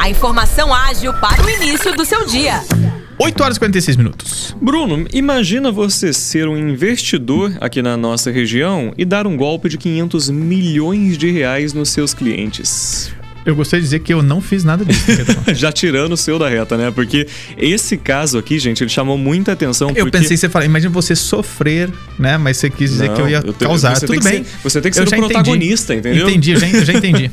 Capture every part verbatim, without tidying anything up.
A informação ágil para o início do seu dia. oito horas e quarenta e seis minutos. Bruno, imagina você ser um investidor aqui na nossa região e dar um golpe de quinhentos milhões de reais nos seus clientes. Eu gostaria de dizer que eu não fiz nada disso. Já tirando o seu da reta, né? Porque esse caso aqui, gente, ele chamou muita atenção. Eu porque... pensei que você falou, imagina você sofrer, né? Mas você quis dizer não, que eu ia eu te... causar. Você Tudo bem. Ser, você tem que ser eu o protagonista, entendi. entendeu? Entendi, eu já, eu já entendi.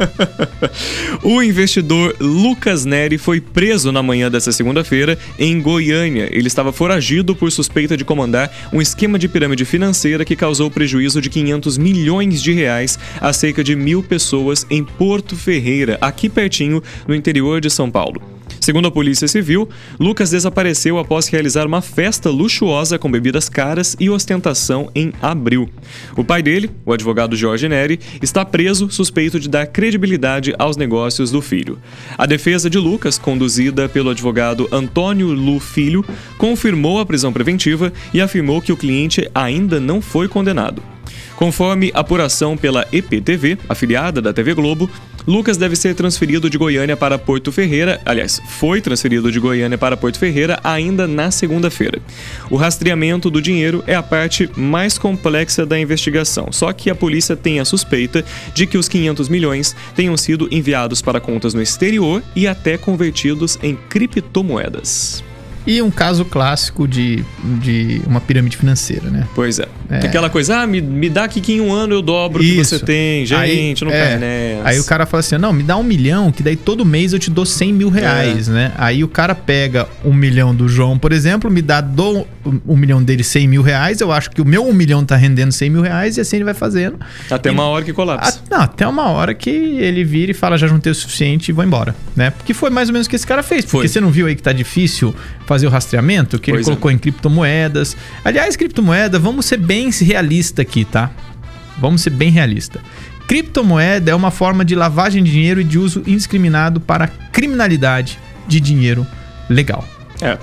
O investidor Lucas Neri foi preso na manhã dessa segunda-feira em Goiânia. Ele estava foragido por suspeita de comandar um esquema de pirâmide financeira que causou prejuízo de quinhentos milhões de reais a cerca de mil pessoas em Porto Ferreira, aqui pertinho, no interior de São Paulo. Segundo a Polícia Civil, Lucas desapareceu após realizar uma festa luxuosa com bebidas caras e ostentação em abril. O pai dele, o advogado Jorge Neri, está preso suspeito de dar credibilidade aos negócios do filho. A defesa de Lucas, conduzida pelo advogado Antônio Lu Filho, confirmou a prisão preventiva e afirmou que o cliente ainda não foi condenado. Conforme apuração pela E P T V, afiliada da T V Globo, Lucas deve ser transferido de Goiânia para Porto Ferreira, aliás, foi transferido de Goiânia para Porto Ferreira ainda na segunda-feira. O rastreamento do dinheiro é a parte mais complexa da investigação, só que a polícia tem a suspeita de que os quinhentos milhões tenham sido enviados para contas no exterior e até convertidos em criptomoedas. E um caso clássico de, de uma pirâmide financeira, né? Pois é. é. Aquela coisa, ah, me, me dá aqui que em um ano eu dobro o que você tem. Gente, aí, não é, cai nessa. Aí o cara fala assim, não, me dá um milhão, que daí todo mês eu te dou cem mil reais, é. né? Aí o cara pega um milhão do João, por exemplo, me dá do, um milhão dele cem mil reais, eu acho que o meu um milhão tá rendendo cem mil reais e assim ele vai fazendo. Até e, uma hora que colapsa. A, não, até uma hora que ele vira e fala, já juntei o suficiente e vou embora, né? Porque foi mais ou menos o que esse cara fez. Porque foi. Você não viu aí que tá difícil fazer o rastreamento? Que ele pois colocou é. em criptomoedas. Aliás, criptomoeda, vamos ser bem realista aqui, tá? Vamos ser bem realista. Criptomoeda é uma forma de lavagem de dinheiro e de uso indiscriminado para criminalidade de dinheiro legal. É.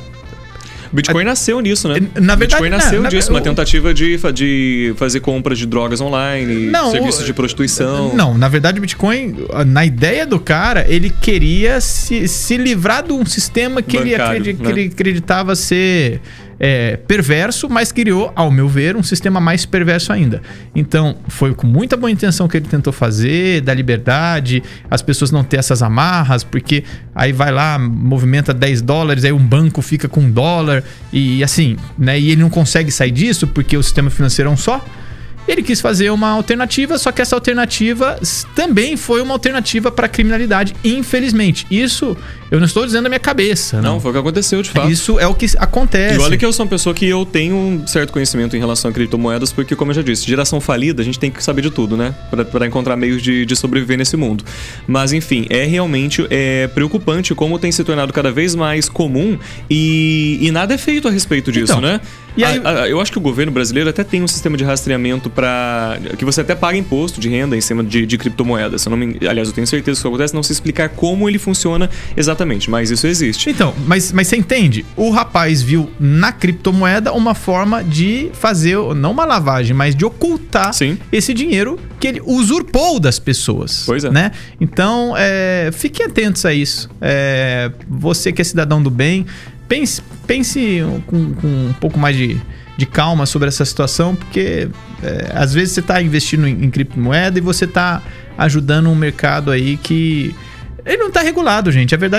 O Bitcoin nasceu nisso, né? Na verdade, o Bitcoin nasceu não, disso, na, uma tentativa de, de fazer compras de drogas online, não, serviços de prostituição. Não, na verdade o Bitcoin, na ideia do cara, ele queria se, se livrar de um sistema que, Bancário, ele, acredit, né? que ele acreditava ser é, perverso, mas criou, ao meu ver, um sistema mais perverso ainda. Então, foi com muita boa intenção que ele tentou fazer, da liberdade, as pessoas não ter essas amarras, porque aí vai lá, movimenta dez dólares, aí um banco fica com um dólar, e assim, né? E ele não consegue sair disso porque o sistema financeiro é um só. Ele quis fazer uma alternativa, só que essa alternativa também foi uma alternativa para a criminalidade, infelizmente. Isso eu não estou dizendo da minha cabeça. Não, não foi o que aconteceu, de fato. Isso é o que acontece. E olha que eu sou uma pessoa que eu tenho um certo conhecimento em relação a criptomoedas, porque, como eu já disse, geração falida, a gente tem que saber de tudo, né? Para encontrar meios de, de sobreviver nesse mundo. Mas, enfim, é realmente é preocupante como tem se tornado cada vez mais comum e, e nada é feito a respeito disso, então, né? E aí, a, a, eu acho que o governo brasileiro até tem um sistema de rastreamento para que você até paga imposto de renda em cima de, de criptomoedas. Eu não me, aliás, eu tenho certeza que isso acontece, não sei explicar como ele funciona exatamente, mas isso existe. Então, mas, mas você entende? O rapaz viu na criptomoeda uma forma de fazer, não uma lavagem, mas de ocultar Sim. esse dinheiro que ele usurpou das pessoas. Pois é. Né? Então, é, fiquem atentos a isso. É, você que é cidadão do bem, pense, pense com, com um pouco mais de, de calma sobre essa situação, porque é, às vezes você está investindo em, em criptomoeda e você está ajudando um mercado aí que ele não está regulado, gente. A verdade